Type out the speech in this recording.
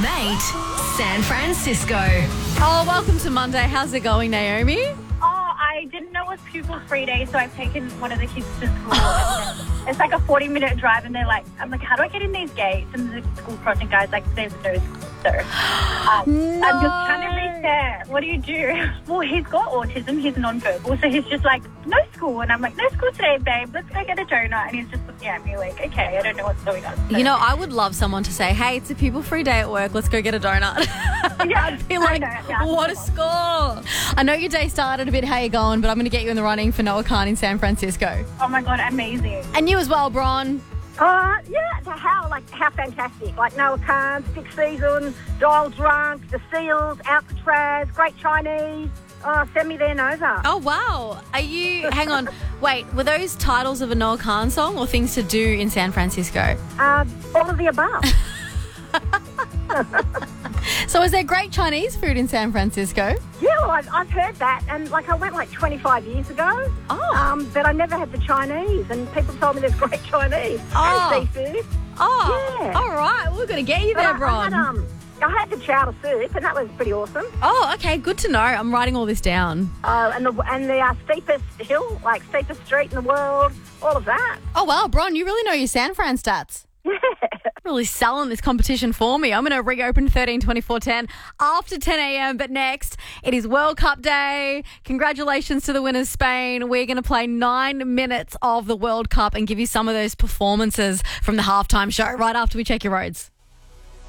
Mate, San Francisco. Oh, welcome to Monday. How's it going, Naomi? I didn't know it was pupil free day, so I've taken one of the kids to school. And it's like a 40-minute drive, and I'm like, how do I get in these gates? And the school project guy's like, there's no school, sir. No. I'm just trying to reach there. What do you do? Well, he's got autism. He's non-verbal, so he's just like, no school. And I'm like, no school today, babe. Let's go get a donut. And he's just looking at me like, okay, I don't know what's going on. So, You know, I would love someone to say, hey, it's a pupil-free day at work. Let's go get a donut. Yeah, I'd be like, what a score. I know your day started a bit how you going, but I'm going to get you in the running for Noah Khan in San Francisco. oh my God, amazing. And you as well, Bron. How fantastic. Like Noah Khan, Six Seasons, Dial Drunk, The Seals, Alcatraz, Great Chinese. Oh, send me there, Nova. Oh, wow. Are you, hang on, wait, were those titles of a Noah Khan song or things to do in San Francisco? All of the above. So is there great Chinese food in San Francisco? Yeah, well, I've heard that. And, I went 25 years ago. Oh. But I never had the Chinese. And people told me there's great Chinese. Oh. And seafood. Oh, Yeah. all right. We're going to get you there, Bron. I had the chowder soup, and that was pretty awesome. Oh, okay. Good to know. I'm writing all this down. And the steepest hill, steepest street in the world, all of that. Oh, wow, Bron, you really know your San Fran stats. Yeah. Really selling this competition for me. I'm going to reopen 13-24-10 after 10 a.m. But next, it is World Cup Day. Congratulations to the winners, Spain. We're going to play 9 minutes of the World Cup and give you some of those performances from the halftime show right after we check your roads.